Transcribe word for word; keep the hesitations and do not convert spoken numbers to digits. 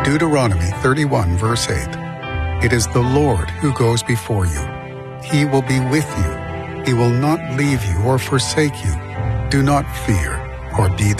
Deuteronomy thirty-one, verse eight. It is the Lord who goes before you. He will be with you. He will not leave you or forsake you. Do not fear or be